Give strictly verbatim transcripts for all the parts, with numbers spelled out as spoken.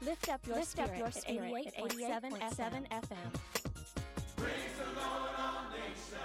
Lift up your Lift spirit, up your spirit at eighty-eight point seven F M. Praise the Lord, all nations.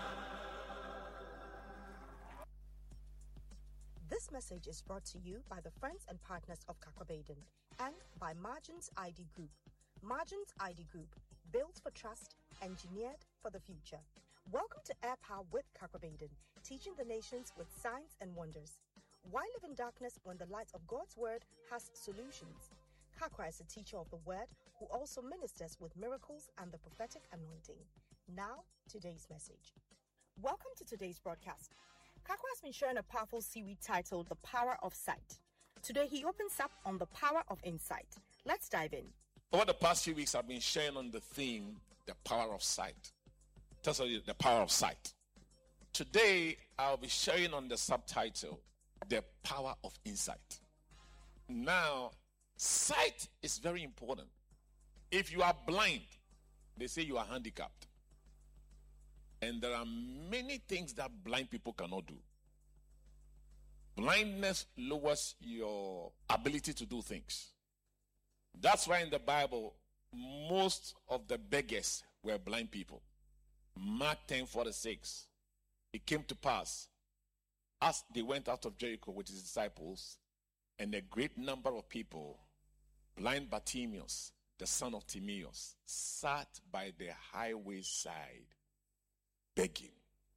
This message is brought to you by the friends and partners of Kakwabaden and by Margins I D Group. Margins I D Group, built for trust, engineered for the future. Welcome to Air Power with Kakwabaden, teaching the nations with signs and wonders. Why live in darkness when the light of God's word has solutions? Kakwa is a teacher of the word who also ministers with miracles and the prophetic anointing. Now, today's message. Welcome to today's broadcast. Kakwa has been sharing a powerful series titled The Power of Sight. Today, he opens up on the power of insight. Let's dive in. Over the past few weeks, I've been sharing on the theme, the power of sight. Tell us the power of sight. Today, I'll be sharing on the subtitle, the power of insight. Now, sight is very important. If you are blind, they say you are handicapped. And there are many things that blind people cannot do. Blindness lowers your ability to do things. That's why in the Bible, most of the beggars were blind people. Mark ten forty-six. It came to pass, as they went out of Jericho with his disciples, and a great number of people, blind Bartimaeus, the son of Timaeus, sat by the highway side, begging.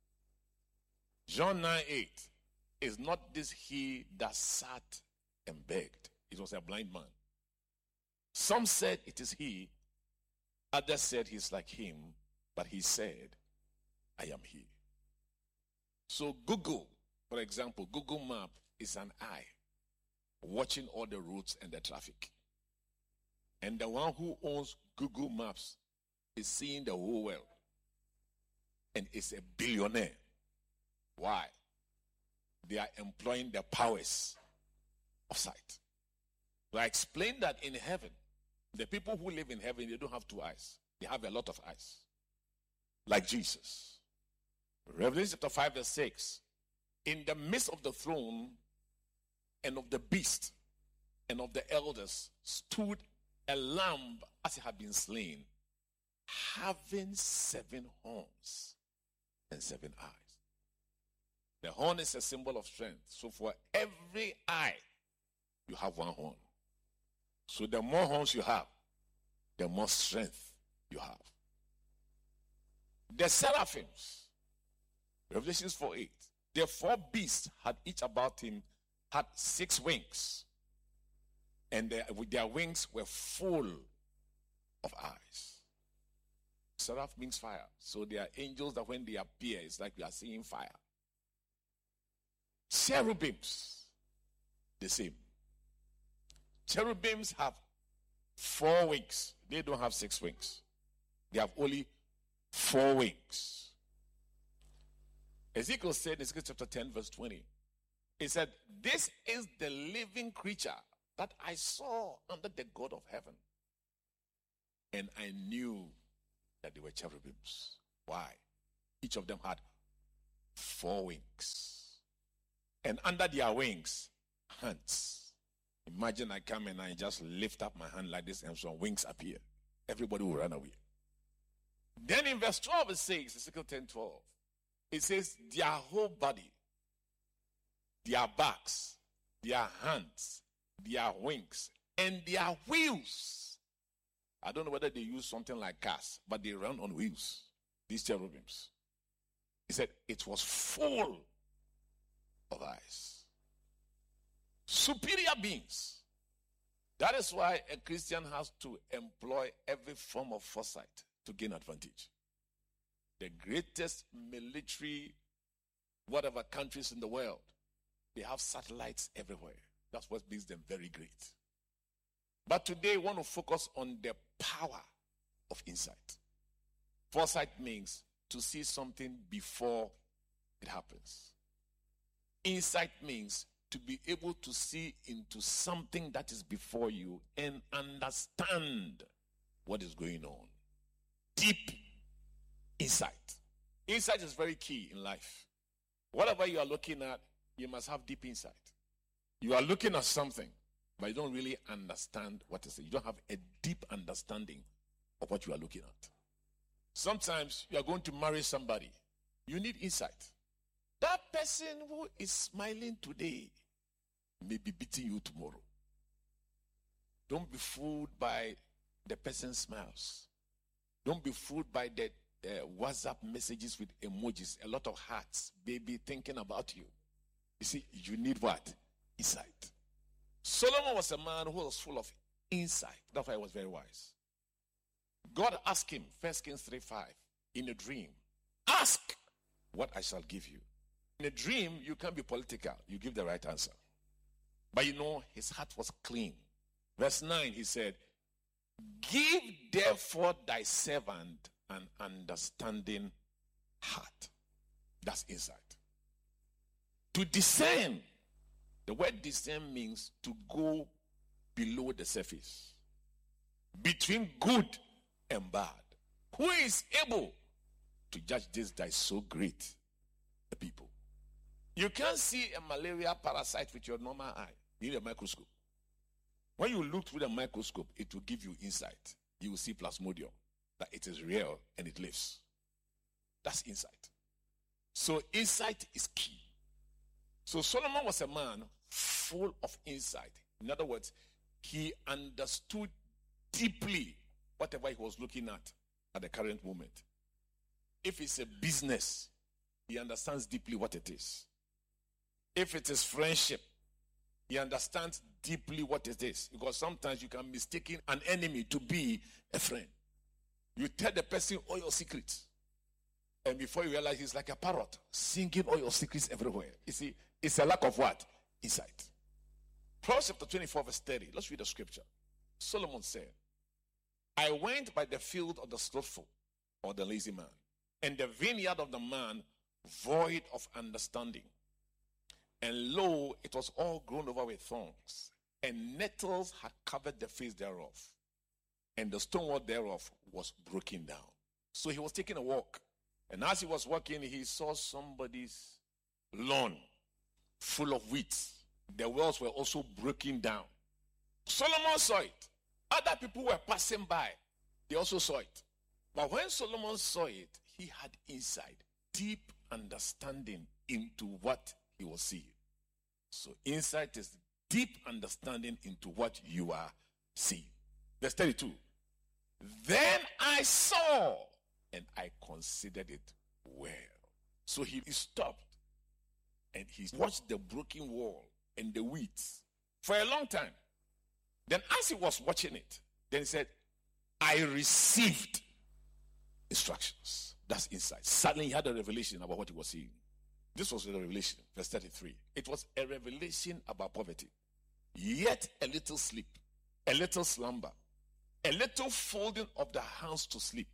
John nine eight, is not this he that sat and begged? It was a blind man. Some said it is he, others said he's like him, but he said, I am he. So Google, for example, Google Map is an eye watching all the roads and the traffic. And the one who owns Google Maps is seeing the whole world. And is a billionaire. Why? They are employing the powers of sight. So I explained that in heaven, the people who live in heaven, they don't have two eyes. They have a lot of eyes. Like Jesus. Revelation chapter five verse six. In the midst of the throne and of the beast and of the elders stood a lamb as it had been slain, having seven horns and seven eyes. The horn is a symbol of strength. So for every eye, you have one horn. So the more horns you have, the more strength you have. The seraphims, Revelation four eight, the four beasts had each about him, had six wings. And they, with their wings were full of eyes. Seraph means fire. So they are angels that when they appear, it's like we are seeing fire. Cherubims, the same. Cherubims have four wings. They don't have six wings. They have only four wings. Ezekiel said in Ezekiel chapter ten verse twenty, he said, this is the living creature that I saw under the God of heaven. And I knew that they were cherubims. Why? Each of them had four wings. And under their wings, hands. Imagine I come and I just lift up my hand like this and some wings appear. Everybody will run away. Then in verse twelve it says, Ezekiel ten twelve, it says, their whole body, their backs, their hands, their wings, and their wheels. I don't know whether they use something like cars, but they run on wheels, these cherubims. He said it was full of eyes. Superior beings. That is why a Christian has to employ every form of foresight to gain advantage. The greatest military, whatever countries in the world, they have satellites everywhere. That's what makes them very great. But today, we want to focus on the power of insight. Foresight means to see something before it happens. Insight means to be able to see into something that is before you and understand what is going on. Deep insight. Insight is very key in life. Whatever you are looking at, you must have deep insight. You are looking at something. but you don't really understand what is it. You don't have a deep understanding of what you are looking at. Sometimes you are going to marry somebody. You need insight. That person who is smiling today may be beating you tomorrow. Don't be fooled by the person's smiles. Don't be fooled by the uh, WhatsApp messages with emojis, a lot of hearts, baby thinking about you. You see, you need what? Insight. Solomon was a man who was full of insight. That's why he was very wise. God asked him, First Kings three five, in a dream, ask what I shall give you. In a dream, you can't be political. You give the right answer. But you know, his heart was clean. Verse nine, he said, give therefore thy servant an understanding heart. That's insight. To discern. The word discern means to go below the surface. Between good and bad. Who is able to judge this that is so great? The people. You can't see a malaria parasite with your normal eye. You need a microscope. When you look through the microscope, it will give you insight. You will see plasmodium, that it is real and it lives. That's insight. So insight is key. So Solomon was a man full of insight. In other words, he understood deeply whatever he was looking at at the current moment. If it's a business, he understands deeply what it is. If it is friendship, he understands deeply what it is. Because sometimes you can mistake an enemy to be a friend. You tell the person all your secrets. And before you realize, he's like a parrot, singing all your secrets everywhere. You see, it's a lack of what? Insight. Proverbs chapter twenty-four, verse thirty. Let's read the scripture. Solomon said, I went by the field of the slothful, or the lazy man, and the vineyard of the man void of understanding. And lo, it was all grown over with thorns, and nettles had covered the face thereof, and the stone wall thereof was broken down. So he was taking a walk, and as he was walking, he saw somebody's lawn full of weeds. The walls were also broken down. Solomon saw it. Other people were passing by. They also saw it. But when Solomon saw it, he had insight, deep understanding into what he was seeing. So insight is deep understanding into what you are seeing. Verse thirty-two. Then I saw and I considered it well. So he stopped and he watched the broken wall and the weeds for a long time. Then as he was watching it, then he said, I received instructions. That's insight. Suddenly he had a revelation about what he was seeing. This was the revelation, verse thirty-three. It was a revelation about poverty. Yet a little sleep, a little slumber, a little folding of the hands to sleep.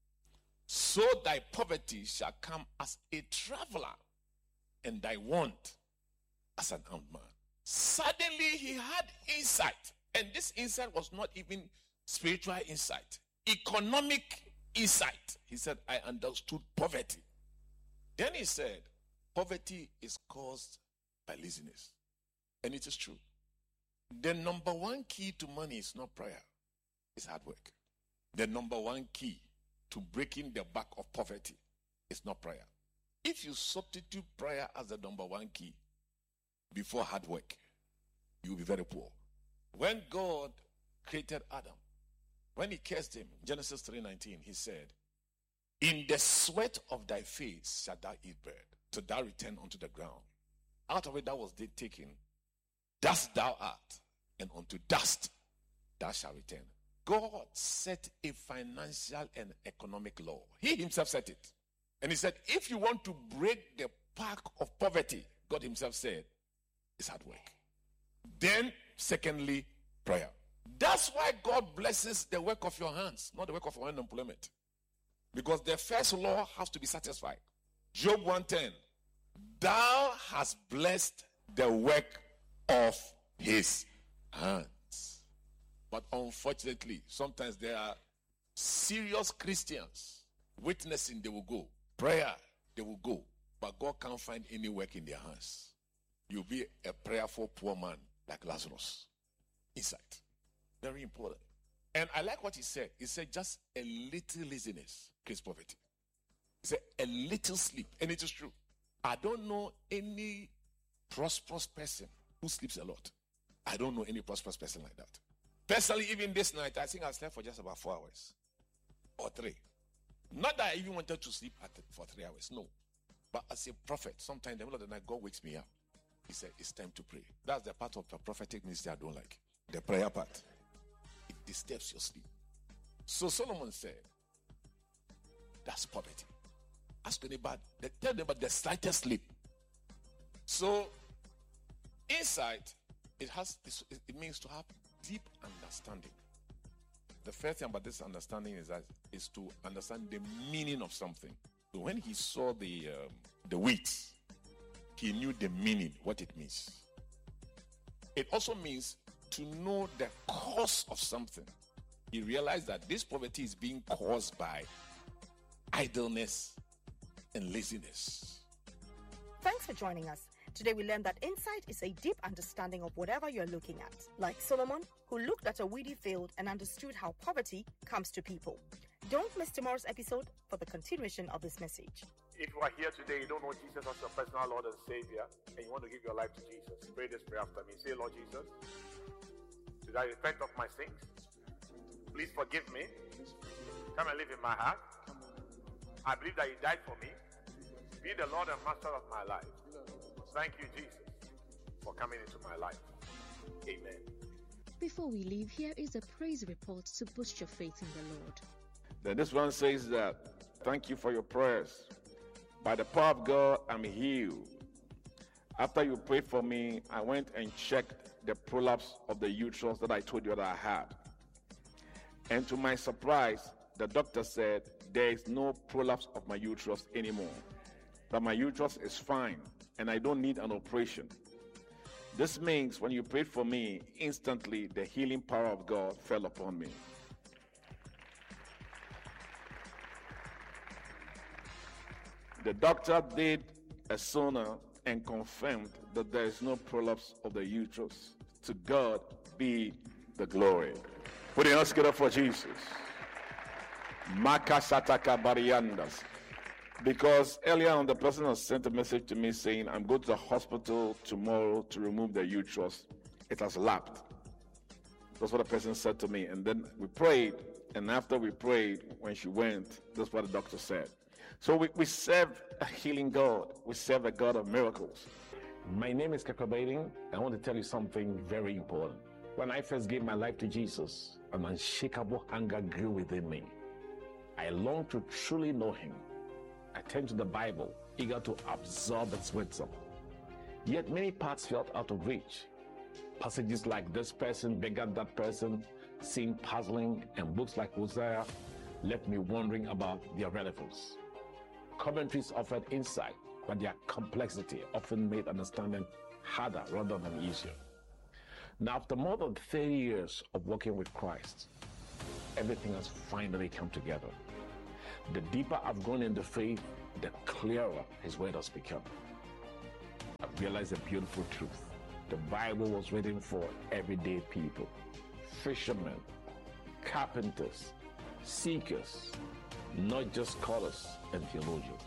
So thy poverty shall come as a traveler, and thy want as an armed man. Suddenly he had insight. And this insight was not even spiritual insight. Economic insight. He said, I understood poverty. Then he said, poverty is caused by laziness. And it is true. The number one key to money is not prayer. It's hard work. The number one key to breaking the back of poverty is not prayer. If you substitute prayer as the number one key before hard work, you will be very poor. When God created Adam, when he cursed him, Genesis three nineteen, he said, in the sweat of thy face shalt thou eat bread, till thou return unto the ground. Out of it thou was taken, dust thou art, and unto dust thou shalt return. God set a financial and economic law. He himself set it. And he said, if you want to break the pack of poverty, God himself said, it's hard work. Then, secondly, prayer. That's why God blesses the work of your hands, not the work of your unemployment. Because the first law has to be satisfied. Job one ten. Thou hast blessed the work of his hands. But unfortunately, sometimes there are serious Christians witnessing, they will go. Prayer, they will go. But God can't find any work in their hands. You'll be a prayerful poor man like Lazarus. Insight. Very important. And I like what he said. He said just a little laziness creates poverty. He said a little sleep. And it is true. I don't know any prosperous person who sleeps a lot. I don't know any prosperous person like that. Personally, even this night, I think I slept for just about four hours. Or three. Not that I even wanted to sleep at, for three hours. No. But as a prophet, sometimes in the middle of the night, God wakes me up. He said, it's time to pray. That's the part of the prophetic ministry I don't like. The prayer part. It disturbs your sleep. So Solomon said, that's poverty. Ask anybody, tell them about the slightest sleep. So, insight, it has, it means to have deep understanding. The first thing about this understanding is that is to understand the meaning of something. So when he saw the um, the wheat, he knew the meaning, what it means. It also means to know the cause of something. He realized that this poverty is being caused by idleness and laziness. Thanks for joining us. Today we learned that insight is a deep understanding of whatever you're looking at. Like Solomon, who looked at a weedy field and understood how poverty comes to people. Don't miss tomorrow's episode for the continuation of this message. If you are here today, you don't know Jesus as your personal Lord and Savior, and you want to give your life to Jesus, pray this prayer after me. Say, Lord Jesus, today I repent of my sins. Please forgive me. Come and live in my heart. I believe that you died for me. Be the Lord and Master of my life. Thank you, Jesus, for coming into my life. Amen. Before we leave, here is a praise report to boost your faith in the Lord. Then this one says that, thank you for your prayers. By the power of God, I'm healed. After you prayed for me, I went and checked the prolapse of the uterus that I told you that I had. And to my surprise, the doctor said there is no prolapse of my uterus anymore. That my uterus is fine and I don't need an operation. This means when you prayed for me, instantly the healing power of God fell upon me. The doctor did a sonar and confirmed that there is no prolapse of the uterus. To God be the glory. Put your hands together for Jesus. Makasataka Bariandas. Because earlier on, the person has sent a message to me saying, I'm going to the hospital tomorrow to remove the uterus. It has lapsed. That's what the person said to me. And then we prayed. And after we prayed, when she went, that's what the doctor said. So we, we serve a healing God. We serve a God of miracles. My name is Kakabaiting. I want to tell you something very important. When I first gave my life to Jesus, an unshakable hunger grew within me. I longed to truly know him. I turned to the Bible, eager to absorb its wisdom. Yet many parts felt out of reach. Passages like this person begat that person seemed puzzling, and books like Hosea left me wondering about their relevance. Commentaries offered insight, but their complexity often made understanding harder rather than easier. Now, after more than thirty years of working with Christ, everything has finally come together. The deeper I've gone in the faith, the clearer his word has become. I've realized a beautiful truth. The Bible was written for everyday people, fishermen, carpenters, seekers, not just scholars and theologians.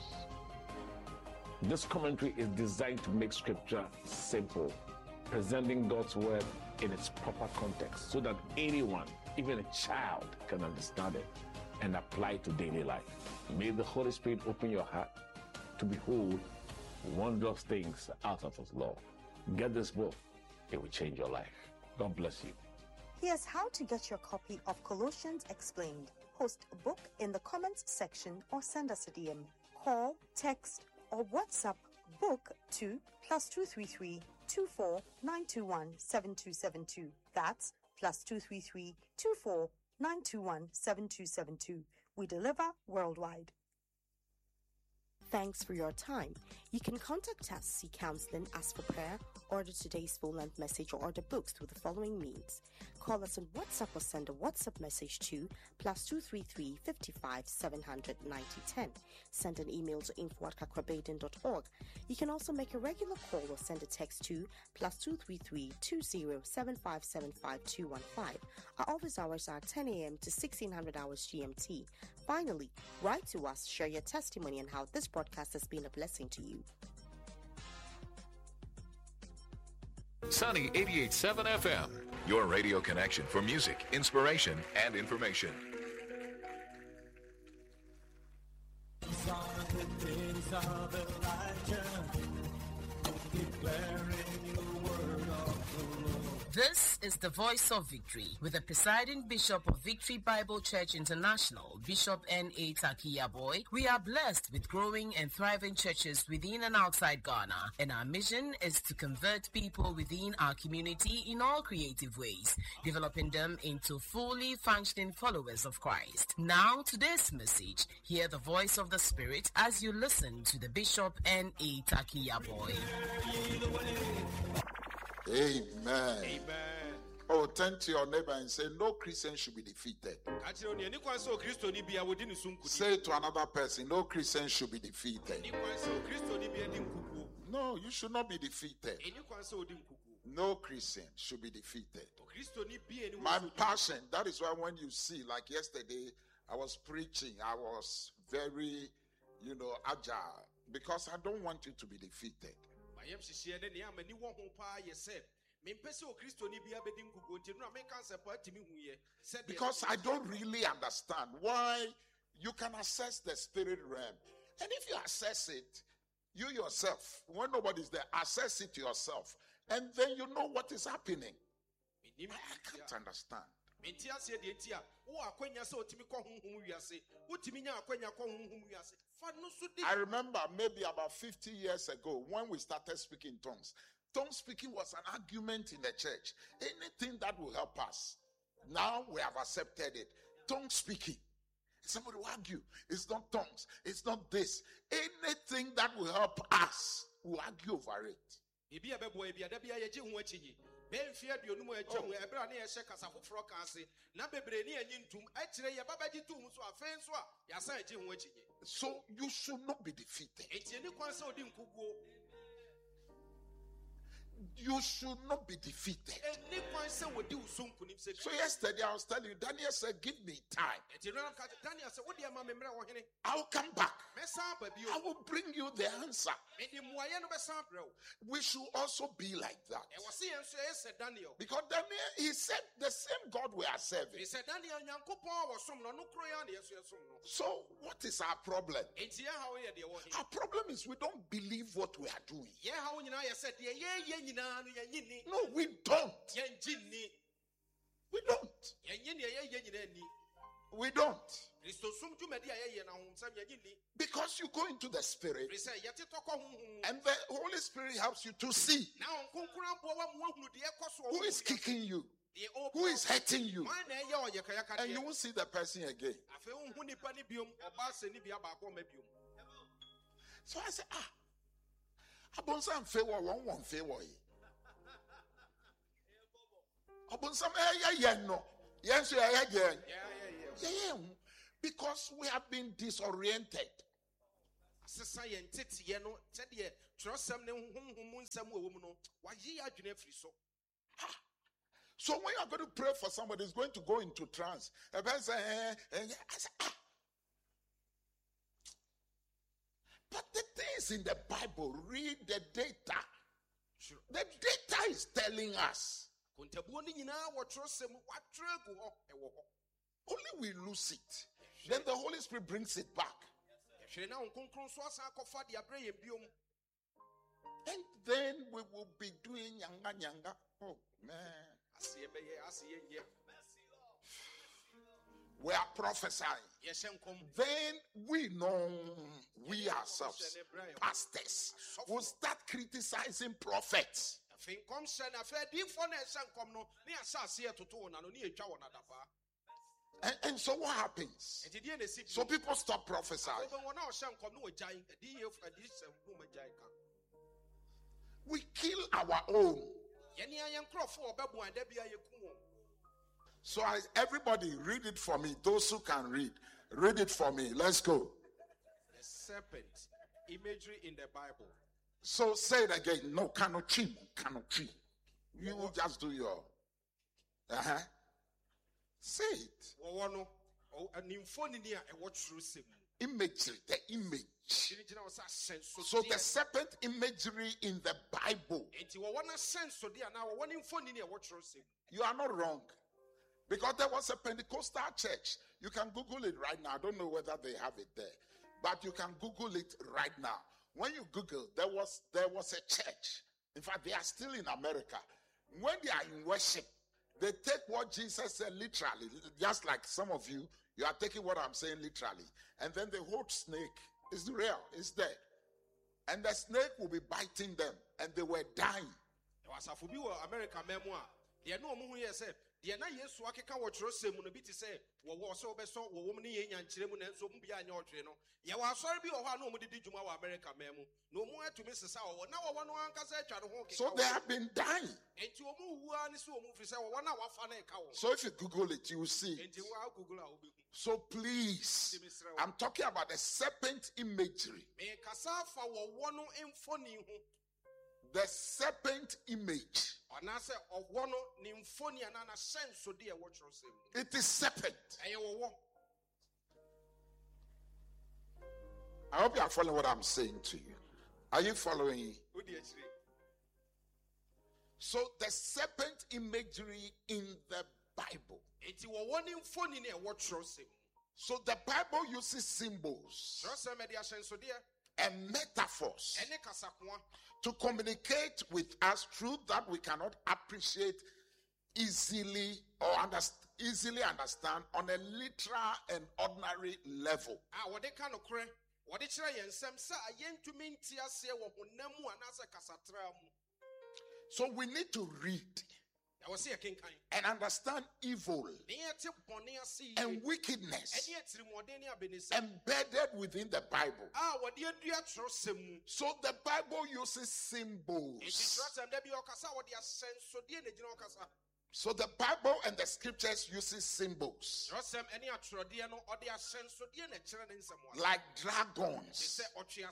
This commentary is designed to make scripture simple, presenting God's word in its proper context so that anyone, even a child, can understand it and apply it to daily life. May the Holy Spirit open your heart to behold wondrous things out of his law. Get this book. It will change your life. God bless you. Here's how to get your copy of Colossians Explained. Post a book in the comments section or send us a D M. Call, text, or WhatsApp book to plus two three three two four nine two one seven two seven two. That's plus two three three two four nine two one seven two seven two. We deliver worldwide. Thanks for your time. You can contact us, seek counseling, ask for prayer, order today's full-length message, or order books through the following means. Call Call us on WhatsApp or send a WhatsApp message to plus two three three fifty-five seven hundred ninety ten. Send an email to info at kakrabaden dot org. You can also make a regular call or send a text to plus two three three two zero seven five seven five two one five. Our office hours are ten a.m. to sixteen hundred hours G M T. Finally, write to us, share your testimony and how this broadcast has been a blessing to you. Sunny eighty-eight point seven F M, your radio connection for music, inspiration, and information. This is the Voice of Victory with the presiding Bishop of Victory Bible Church International, Bishop N A Takiyaboy. We are blessed with growing and thriving churches within and outside Ghana, and our mission is to convert people within our community in all creative ways, developing them into fully functioning followers of Christ. Now, today's message, hear the voice of the Spirit as you listen to the Bishop N A Takiyaboy. Amen. Amen. Oh, turn to your neighbor and say, no Christian should be defeated. Say to another person, no Christian should be defeated. No, you should not be defeated. No Christian should be defeated. My passion, that is why when you see, like yesterday, I was preaching, I was very, you know, agile, because I don't want you to be defeated. Because I don't really understand why you can access the spirit realm. And if you access it, you yourself, when nobody's there, access it yourself. And then you know what is happening. I, I can't understand. I remember maybe about fifty years ago when we started speaking tongues. Tongue speaking was an argument in the church. Anything that will help us. Now we have accepted it. Tongue speaking. Somebody will argue. It's not tongues. It's not this. Anything that will help us, we'll argue over it. So you should not be defeated. You should not be defeated. So yesterday I was telling you, Daniel said, give me time. I'll come back. I will bring you the answer. We should also be like that. Because Daniel, he said the same God we are serving. So what is our problem? Our problem is we don't believe what we are doing. No, we don't. We don't. We don't. Because you go into the Spirit and the Holy Spirit helps you to see who is kicking you, who is hurting you, and you won't see the person again. So I said, ah, Abonsam favor one one favor. Abonsam eh yeah no. Yes, yeah, yeah, yeah. Yeah, yeah. Because we have been disoriented. So when you are going to pray for somebody who's going to go into trance, a person, eh, eh, I say, ah. But the things in the Bible, read the data. The data is telling us. Only we lose it. Then the Holy Spirit brings it back. And then we will be doing yanga yanga. Oh man. We are prophesying. Then we know, we ourselves, pastors, will start criticizing prophets. And, and so what happens? So people stop prophesying. We kill our own. So I, everybody read it for me. Those who can read, read it for me. Let's go. The serpent imagery in the Bible. So say it again. No, cannot tree, cannot tree. You will just do your. Uh-huh. Say it. Imagery, the image. So the serpent imagery in the Bible. You are not wrong. Because there was a Pentecostal church. You can Google it right now. I don't know whether they have it there. But you can Google it right now. When you Google, there was there was a church. In fact, they are still in America. When they are in worship, they take what Jesus said literally. Just like some of you, you are taking what I'm saying literally. And then the whole snake is real. It's there. And the snake will be biting them. And they were dying. The na Yesu akeka wo kyerɛsɛm no bi te sɛ wo wo so obeso wo wo ne yenya nkyerɛ mu na nso mu bia anya ɔtwe no ye wa asɔre bi wɔ hɔ a na ɔmo didi dwuma wɔ America man mu na ɔmo atumi sesa wɔ na wɔ no ankasa atwa ho keka. So they have been dying. Enti ɔmo wua ne so ɔmo fi sɛ wɔ na wafa na ɛka wɔ. So if you Google it, you will see. Enti wo Google a obehu. So please, I'm talking about the serpent imagery. Me kasa fa wɔ wɔ no mfoni ho. The serpent image. It is serpent. I hope you are following what I'm saying to you. Are you following? So the serpent imagery in the Bible. So the Bible uses symbols and metaphors to communicate with us truth that we cannot appreciate easily or understand, easily understand on a literal and ordinary level. So we need to read and understand evil and wickedness embedded within the Bible. So the Bible uses symbols. So the Bible and the scriptures uses symbols like dragons,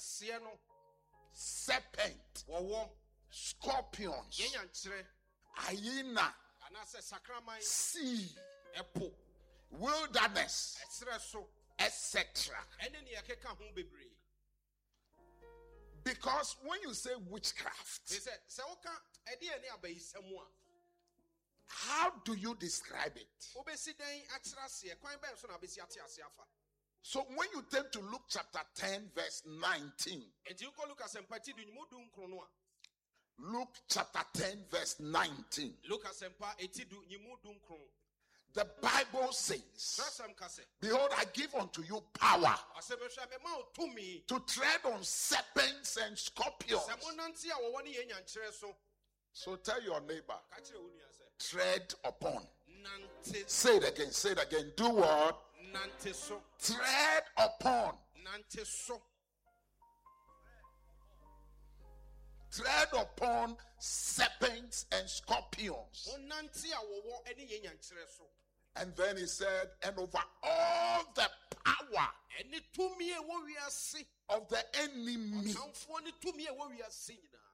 serpent, scorpions, hyena, sea, wilderness, et cetera. Because when you say witchcraft, how do you describe it? So when you turn to Luke chapter ten verse nineteen, Luke chapter ten verse nineteen, the Bible says, behold, I give unto you power to tread on serpents and scorpions. So tell your neighbor, tread upon. Say it again, say it again. Do what? Tread upon. Tread upon serpents and scorpions. And then he said, and over all the power of the enemy,